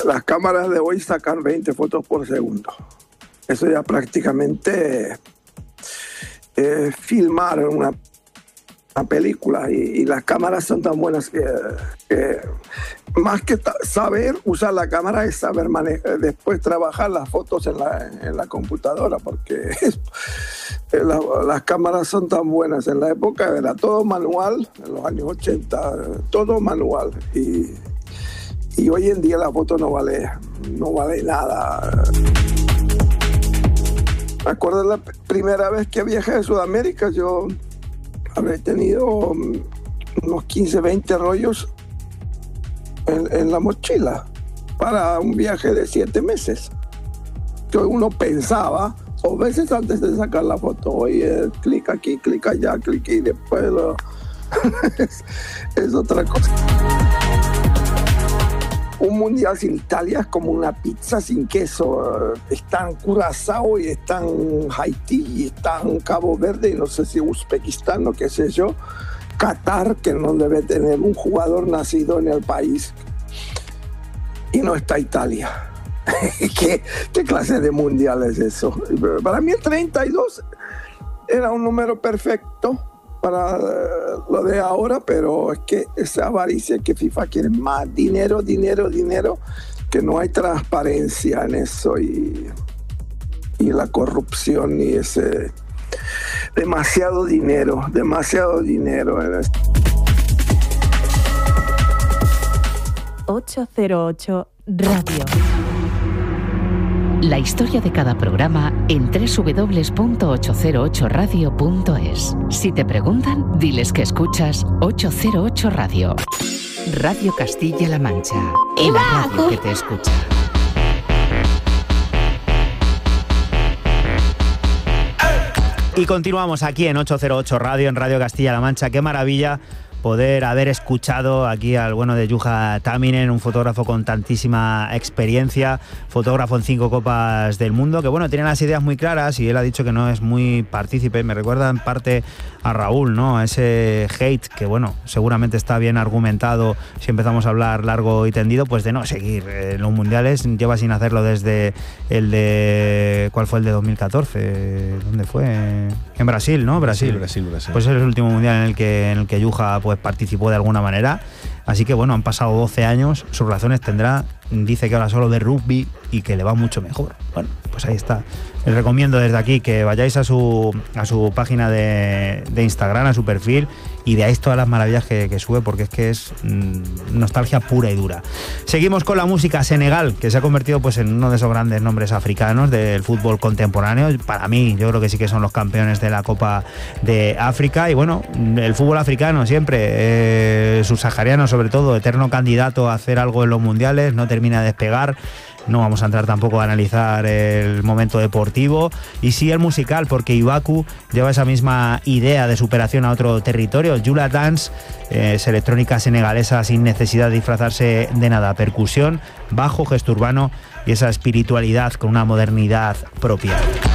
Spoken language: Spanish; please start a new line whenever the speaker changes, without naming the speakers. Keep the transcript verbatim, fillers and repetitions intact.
las cámaras de hoy sacan veinte fotos por segundo. Eso ya prácticamente es filmar una, una película y, y las cámaras son tan buenas que, que más que ta- saber usar la cámara es saber manejar, después trabajar las fotos en la, en la computadora, porque es, la, las cámaras son tan buenas. En la época era todo manual, en los años ochenta, todo manual. Y, y hoy en día la foto no vale, no vale nada. Me acuerdo la primera vez que viajé a Sudamérica, yo habré tenido unos quince, veinte rollos en, en la mochila para un viaje de siete meses. Que uno pensaba dos veces antes de sacar la foto. Oye, clic aquí, clic allá, clic y después lo... es, es otra cosa. Un mundial sin Italia es como una pizza sin queso. Está en Curazao y está en Haití y está en Cabo Verde y no sé si Uzbekistán o qué sé yo. Qatar, que no debe tener un jugador nacido en el país. Y no está Italia. ¿Qué, ¿Qué clase de mundial es eso? Para mí el treinta y dos era un número perfecto para lo de ahora, pero es que esa avaricia que FIFA quiere más dinero, dinero, dinero, que no hay transparencia en eso y, y la corrupción y ese demasiado dinero, demasiado dinero en esto.
ochocientos ocho Radio.
La historia de cada programa en doble u doble u doble u punto ochocientos ocho radio punto es. Si te preguntan, diles que escuchas ochocientos ocho Radio. Radio Castilla-La Mancha. La radio que te escucha.
Y continuamos aquí en ochocientos ocho Radio, en Radio Castilla-La Mancha. Qué maravilla poder haber escuchado aquí al bueno de Juha Tamminen, un fotógrafo con tantísima experiencia, fotógrafo en cinco copas del mundo, que bueno, tiene las ideas muy claras y él ha dicho que no es muy partícipe. Me recuerda en parte a Raúl, ¿no? A ese hate que, bueno, seguramente está bien argumentado si empezamos a hablar largo y tendido, pues de no seguir en los mundiales. Lleva sin hacerlo desde el de... ¿Cuál fue el de dos mil catorce? ¿Dónde fue? En Brasil, ¿no? Brasil.
Sí, Brasil, Brasil.
Pues es el último mundial en el que, en el que Juha pues, participó de alguna manera. Así que bueno, han pasado doce años, sus razones tendrá, dice que ahora solo de rugby y que le va mucho mejor. Bueno, pues ahí está. Les recomiendo desde aquí que vayáis a su, a su página de, de Instagram, a su perfil, y veáis todas las maravillas que, que sube, porque es que es mmm, nostalgia pura y dura. Seguimos con la música. Senegal, que se ha convertido pues en uno de esos grandes nombres africanos del fútbol contemporáneo. Para mí, yo creo que sí que son los campeones de la Copa de África. Y bueno, el fútbol africano siempre, eh, subsahariano sobre todo, eterno candidato a hacer algo en los mundiales, no termina de despegar. No vamos a entrar tampoco a analizar el momento deportivo y sí el musical, porque Ibaku lleva esa misma idea de superación a otro territorio. Jula Dance eh, es electrónica senegalesa sin necesidad de disfrazarse de nada. Percusión, bajo, gesto urbano y esa espiritualidad con una modernidad propia.